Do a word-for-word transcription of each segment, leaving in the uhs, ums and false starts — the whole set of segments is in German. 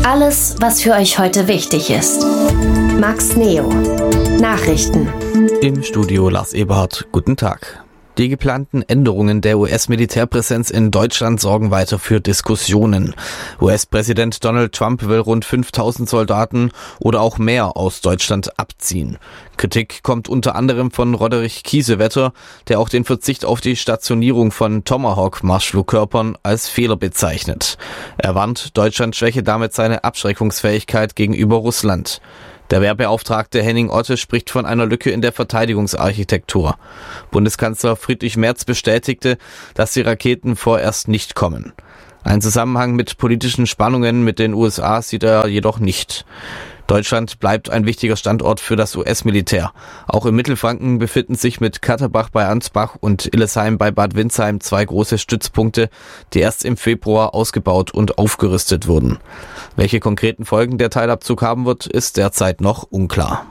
Alles, was für euch heute wichtig ist. Max Neo. Nachrichten. Im Studio Lars Eberhardt. Guten Tag. Die geplanten Änderungen der U S-Militärpräsenz in Deutschland sorgen weiter für Diskussionen. U S-Präsident Donald Trump will rund fünftausend Soldaten oder auch mehr aus Deutschland abziehen. Kritik kommt unter anderem von Roderich Kiesewetter, der auch den Verzicht auf die Stationierung von Tomahawk-Marschflugkörpern als Fehler bezeichnet. Er warnt, Deutschland schwäche damit seine Abschreckungsfähigkeit gegenüber Russland. Der Wehrbeauftragte Henning Otte spricht von einer Lücke in der Verteidigungsarchitektur. Bundeskanzler Friedrich Merz bestätigte, dass die Raketen vorerst nicht kommen. Einen Zusammenhang mit politischen Spannungen mit den U S A sieht er jedoch nicht. Deutschland bleibt ein wichtiger Standort für das U S-Militär. Auch im Mittelfranken befinden sich mit Katterbach bei Ansbach und Illesheim bei Bad Windsheim zwei große Stützpunkte, die erst im Februar ausgebaut und aufgerüstet wurden. Welche konkreten Folgen der Teilabzug haben wird, ist derzeit noch unklar.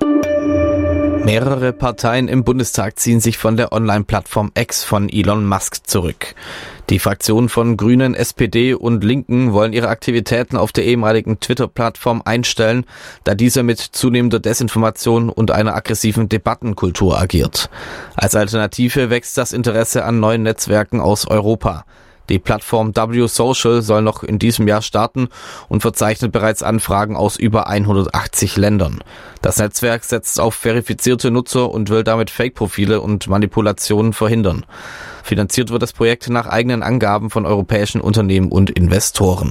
Mehrere Parteien im Bundestag ziehen sich von der Online-Plattform X von Elon Musk zurück. Die Fraktionen von Grünen, S P D und Linken wollen ihre Aktivitäten auf der ehemaligen Twitter-Plattform einstellen, da diese mit zunehmender Desinformation und einer aggressiven Debattenkultur agiert. Als Alternative wächst das Interesse an neuen Netzwerken aus Europa. Die Plattform W Social soll noch in diesem Jahr starten und verzeichnet bereits Anfragen aus über hundertachtzig Ländern. Das Netzwerk setzt auf verifizierte Nutzer und will damit Fake-Profile und Manipulationen verhindern. Finanziert wird das Projekt nach eigenen Angaben von europäischen Unternehmen und Investoren.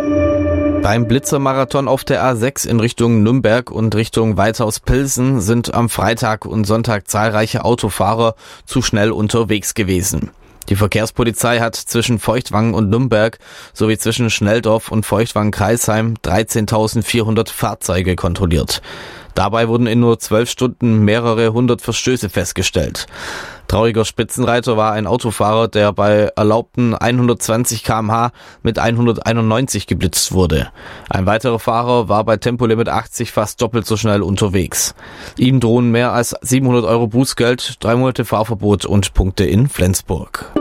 Beim Blitzermarathon auf der A sechs in Richtung Nürnberg und Richtung Weithaus-Pilsen sind am Freitag und Sonntag zahlreiche Autofahrer zu schnell unterwegs gewesen. Die Verkehrspolizei hat zwischen Feuchtwangen und Nürnberg sowie zwischen Schnelldorf und Feuchtwangen-Kreisheim dreizehntausendvierhundert Fahrzeuge kontrolliert. Dabei wurden in nur zwölf Stunden mehrere hundert Verstöße festgestellt. Trauriger Spitzenreiter war ein Autofahrer, der bei erlaubten hundertzwanzig Kilometer pro Stunde mit hunderteinundneunzig geblitzt wurde. Ein weiterer Fahrer war bei Tempolimit achtzig fast doppelt so schnell unterwegs. Ihm drohen mehr als siebenhundert Euro Bußgeld, drei Monate Fahrverbot und Punkte in Flensburg.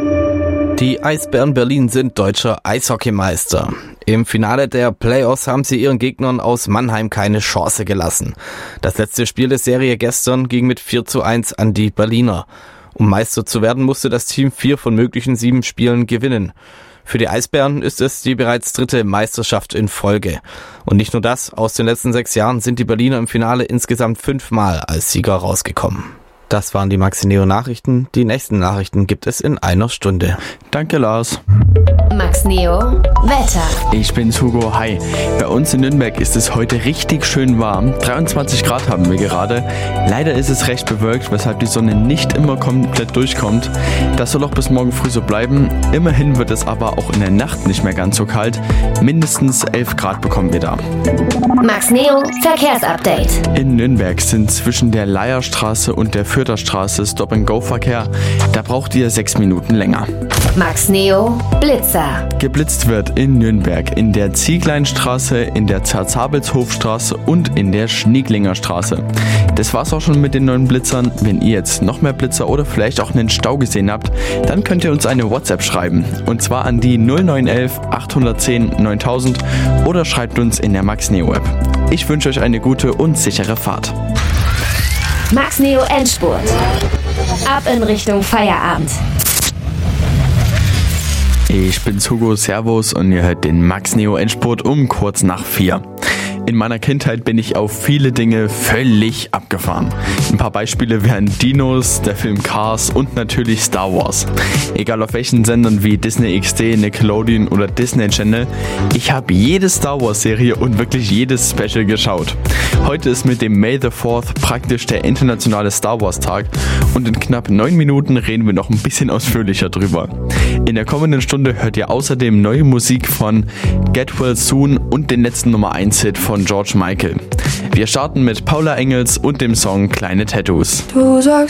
Die Eisbären Berlin sind deutscher Eishockeymeister. Im Finale der Playoffs haben sie ihren Gegnern aus Mannheim keine Chance gelassen. Das letzte Spiel der Serie gestern ging mit vier zu eins an die Berliner. Um Meister zu werden, musste das Team vier von möglichen sieben Spielen gewinnen. Für die Eisbären ist es die bereits dritte Meisterschaft in Folge. Und nicht nur das, aus den letzten sechs Jahren sind die Berliner im Finale insgesamt fünfmal als Sieger rausgekommen. Das waren die Max Neo Nachrichten. Die nächsten Nachrichten gibt es in einer Stunde. Danke, Lars. Max Neo Wetter. Ich bin's, Hugo. Hi. Bei uns in Nürnberg ist es heute richtig schön warm. dreiundzwanzig Grad haben wir gerade. Leider ist es recht bewölkt, weshalb die Sonne nicht immer komplett durchkommt. Das soll auch bis morgen früh so bleiben. Immerhin wird es aber auch in der Nacht nicht mehr ganz so kalt. Mindestens elf Grad bekommen wir da. Max Neo Verkehrsupdate. In Nürnberg sind zwischen der Leierstraße und der Fürtherstraße Stop-and-Go-Verkehr. Da braucht ihr sechs Minuten länger. Max Neo Blitzer. Geblitzt wird in Nürnberg in der Ziegleinstraße, in der Zerzabelshofstraße und in der Schnieglinger Straße. Das war's auch schon mit den neuen Blitzern. Wenn ihr jetzt noch mehr Blitzer oder vielleicht auch einen Stau gesehen habt, dann könnt ihr uns eine WhatsApp schreiben. Und zwar an die null neun eins eins acht eins null neuntausend oder schreibt uns in der Max Neo App. Ich wünsche euch eine gute und sichere Fahrt. Max Neo Endspurt. Ab in Richtung Feierabend. Ich bin's, Hugo, Servus, und ihr hört den Max Neo Endspurt um kurz nach vier. In meiner Kindheit bin ich auf viele Dinge völlig abgefahren. Ein paar Beispiele wären Dinos, der Film Cars und natürlich Star Wars. Egal auf welchen Sendern wie Disney X D, Nickelodeon oder Disney Channel, ich habe jede Star Wars Serie und wirklich jedes Special geschaut. Heute ist mit dem May the fourth praktisch der internationale Star Wars Tag und in knapp neun Minuten reden wir noch ein bisschen ausführlicher drüber. In der kommenden Stunde hört ihr außerdem neue Musik von Get Well Soon und den letzten Nummer eins Hit von George Michael. Wir starten mit Paula Engels und dem Song Kleine Tattoos. Du sagst